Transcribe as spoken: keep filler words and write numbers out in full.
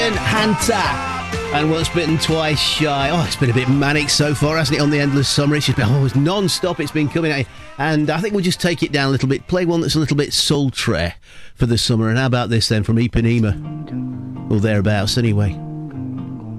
Ian Hunter. And Once Bitten, Twice Shy. Oh, it's been a bit manic so far, hasn't it, on the Endless Summer? It's just been, oh, it's non-stop, it's been coming at you. And I think we'll just take it down a little bit, play one that's a little bit sultry for the summer. And how about this then, from Ipanema? Or thereabouts, anyway.